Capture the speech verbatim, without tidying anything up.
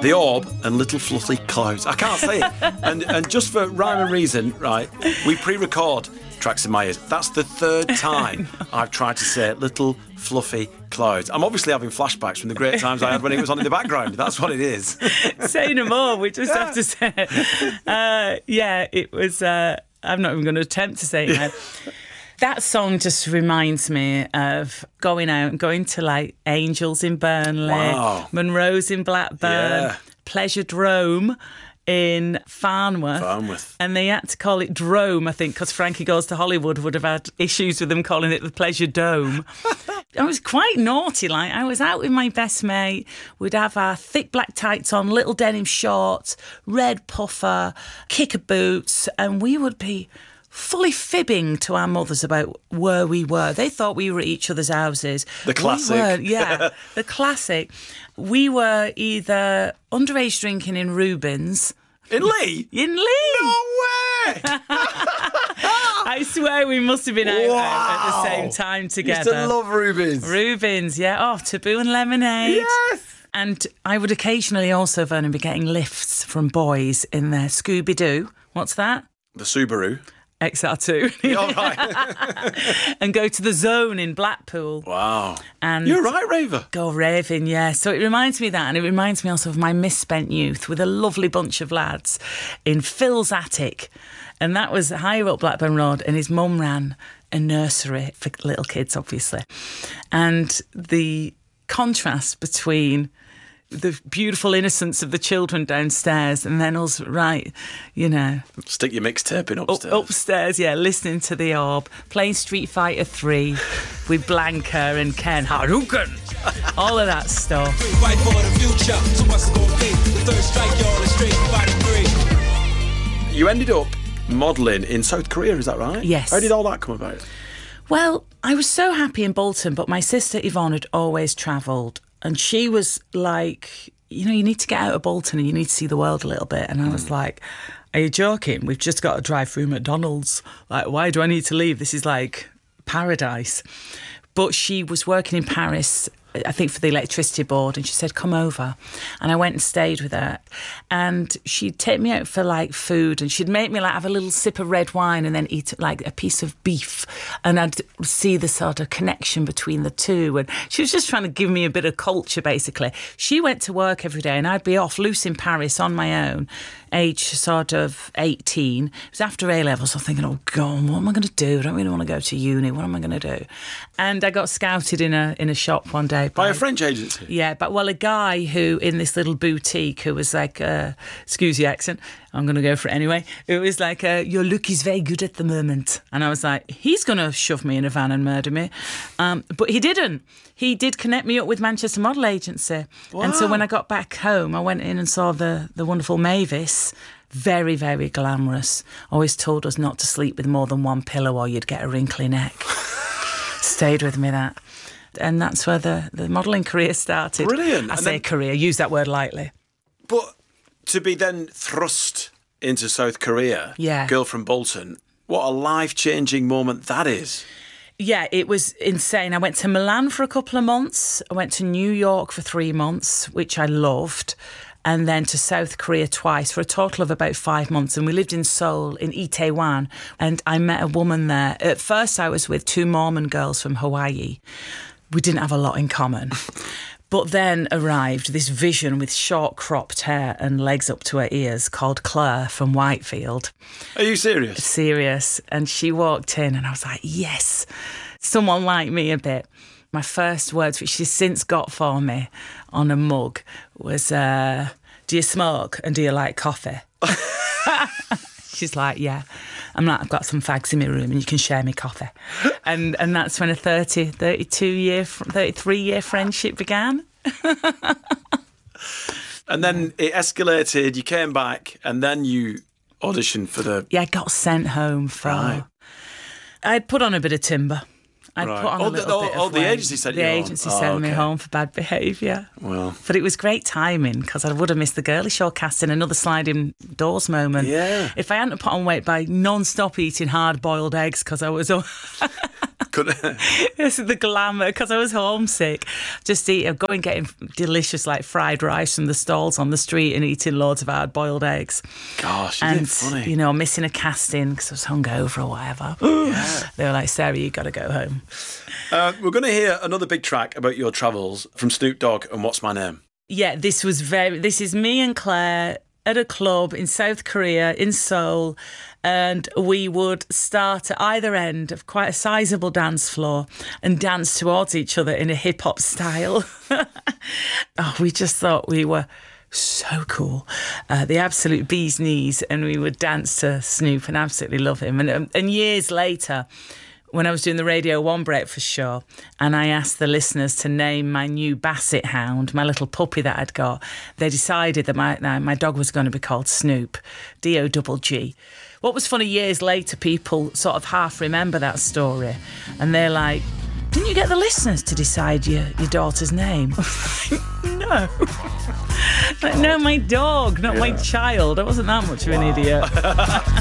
The Orb and Little Fluffy Clouds. I can't say it. And and just for rhyme and reason, right, we pre-record tracks in my ears. That's the third time I've tried to say Little Fluffy Clouds. I'm obviously having flashbacks from the great times I had when it was on in the background. That's what it is. Say no more. We just have to say it. Uh, yeah, it was... Uh, I'm not even going to attempt to say it now. That song just reminds me of going out and going to like Angels in Burnley, wow. Monroe's in Blackburn, yeah. Pleasure Drome in Farnworth. Farnworth. And they had to call it Drome, I think, because Frankie Goes to Hollywood would have had issues with them calling it the Pleasure Dome. I was quite naughty, like I was out with my best mate. We'd have our thick black tights on, little denim shorts, red puffer, kicker boots, and we would be fully fibbing to our mothers about where we were. They thought we were at each other's houses. The classic. We were, yeah, the classic. We were either underage drinking in Rubens. In Lee? In Lee. No way! I swear we must have been out, wow. out at the same time together. Used to love Rubens. Rubens, yeah. Oh, Taboo and Lemonade. Yes! And I would occasionally also, Vernon, be getting lifts from boys in their Scooby-Doo. What's that? The Subaru. X R two. You're right. And go to the Zone in Blackpool. Wow. And you're right, Raver. Go raving, yeah. So it reminds me of that, and it reminds me also of my misspent youth with a lovely bunch of lads in Phil's attic. And that was higher up Blackburn Road, and his mum ran a nursery for little kids, obviously. And the contrast between the beautiful innocence of the children downstairs and then us, right, you know... Stick your mixtape in upstairs. Up, upstairs, yeah, listening to The Orb, playing Street Fighter three with Blanca and Ken Hadouken, all of that stuff. You ended up modelling in South Korea, is that right? Yes. How did all that come about? Well, I was so happy in Bolton, but my sister Yvonne had always travelled. And she was like, you know, you need to get out of Bolton and you need to see the world a little bit. And I was mm. like, are you joking? We've just got to drive through McDonald's. Like, why do I need to leave? This is like paradise. But she was working in Paris, I think for the electricity board, and she said, come over. And I went and stayed with her. And she'd take me out for like food, and she'd make me like have a little sip of red wine and then eat like a piece of beef. And I'd see the sort of connection between the two. And she was just trying to give me a bit of culture, basically. She went to work every day and I'd be off loose in Paris on my own, age sort of eighteen. It was after A-levels, so I'm thinking, oh God, what am I going to do? I don't really want to go to uni. What am I going to do? And I got scouted in a in a shop one day. By, by a French agency? Yeah, but well, a guy who, in this little boutique, who was like, uh, excuse the accent, I'm going to go for it anyway. It was like, uh, your look is very good at the moment. And I was like, he's going to shove me in a van and murder me. Um, but he didn't. He did connect me up with Manchester Model Agency. Wow. And so when I got back home, I went in and saw the, the wonderful Mavis. Very, very glamorous. Always told us not to sleep with more than one pillow or you'd get a wrinkly neck. Stayed with me, that. And that's where the, the modelling career started. Brilliant. I And say then, career, use that word lightly. But to be then thrust into South Korea, yeah. girl from Bolton, what a life-changing moment that is. Yeah, it was insane. I went to Milan for a couple of months. I went to New York for three months, which I loved. And then to South Korea twice for a total of about five months. And we lived in Seoul, in Itaewon. And I met a woman there. At first, I was with two Mormon girls from Hawaii. We didn't have a lot in common. But then arrived this vision with short cropped hair and legs up to her ears called Claire from Whitefield. Are you serious? Serious. And she walked in and I was like, yes, someone like me a bit. My first words, which she's since got for me on a mug, was, uh, do you smoke and do you like coffee? She's like, yeah. I'm like, I've got some fags in my room and you can share me coffee. And and that's when a thirty, thirty-two year, thirty-three year friendship began. And then it escalated, you came back and then you auditioned for the... Yeah, I got sent home for... Right. I'd put on a bit of timber. I'd right. put on oh, a little the, oh, bit oh, of the weight. agency sent the you The home? agency oh, sent okay. me home for bad behaviour. Well. But it was great timing because I would have missed the Girly Show casting, another sliding doors moment. Yeah. If I hadn't put on weight by non-stop eating hard-boiled eggs because I was... Could This is the glamour, because I was homesick. Just eat, going getting delicious like fried rice from the stalls on the street and eating loads of hard-boiled eggs. Gosh, you and did funny. You know, missing a casting because I was hungover or whatever. Yeah. They were like, Sarah, you got to go home. Uh, we're going to hear another big track about your travels from Snoop Dogg and What's My Name. Yeah, this was very. This is me and Claire at a club in South Korea, in Seoul, and we would start at either end of quite a sizable dance floor and dance towards each other in a hip-hop style. Oh, we just thought we were so cool. Uh, the absolute bee's knees, and we would dance to Snoop and absolutely love him. And, and years later, when I was doing the Radio one breakfast show and I asked the listeners to name my new Basset hound, my little puppy that I'd got, they decided that my my dog was going to be called Snoop, D O G G. What was funny, years later, people sort of half remember that story and they're like, didn't you get the listeners to decide your, your daughter's name? No. Like, no, my dog, not yeah. my child. I wasn't that much of an wow. idiot.